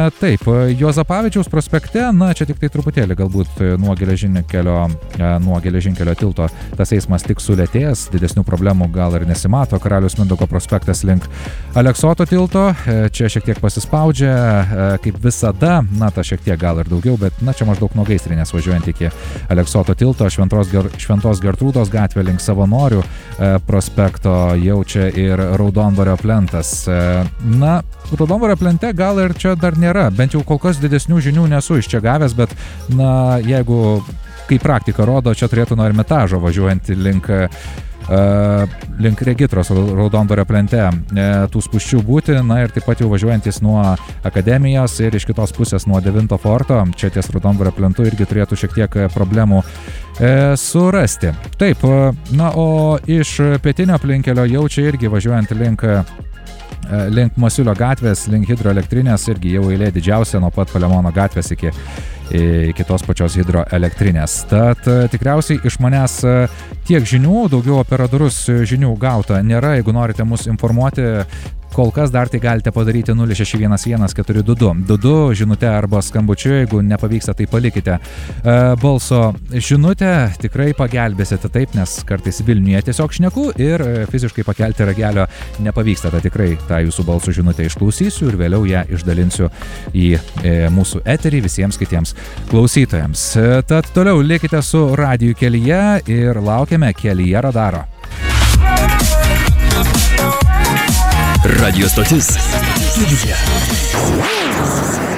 Taip, Juozapavičiaus prospekte, na, čia tik tai truputėlį galbūt nuo geležinkelio tilto tas eismas tik sulėtėjęs, didesnių problemų gal ir nesimato. Karaliaus Mindaugo prospektas link Aleksoto tilto, čia šiek tiek pasispaudžia, kaip visada, na, ta šiek tiek gal ir daugiau, bet, na, čia maždaug nuo Gaisrinės važiuojant iki Aleksoto tilto, Šventos Gertrūdos gatvė link Savanorių prospekto jaučia ir Raudondvario plentas. Na, Raudondvario plente gal ir čia dar nėra, bent jau kol kas didesnių žinių nesu iš čia gavęs, bet, na, jeigu, kaip praktika rodo, čia turėtų nuo Ermitažo važiuojant link Regitros Raudondvario plente tų spūsčių būti, na ir taip pat jau važiuojantis nuo Akademijos ir iš kitos pusės nuo 9 forto, čia ties Raudondvario plentu irgi turėtų šiek tiek problemų surasti. Taip, na, o iš pietinio aplinkelio jau čia irgi važiuojant link Masiulio gatvės, link hidroelektrinės, irgi jau eilė didžiausia nuo pat Palemono gatvės iki tos pačios hidroelektrinės. Tad tikriausiai iš manęs tiek žinių, daugiau operatorus žinių gauta nėra. Jeigu norite mus informuoti, kol kas dar tai galite padaryti 0611-422 žinutę arba skambučiu, jeigu nepavyksta, tai palikite balso žinutę, tikrai pagelbėsite taip, nes kartais Vilniuje tiesiog šneku ir fiziškai pakelti ragelio nepavyksta, tai tikrai tą jūsų balso žinutę išklausysiu ir vėliau ją išdalinsiu į mūsų eterį visiems kitiems klausytojams. Tad toliau likite su Radiju kelyje ir laukiame Kelyje radaro. Radio stotis Kelyje.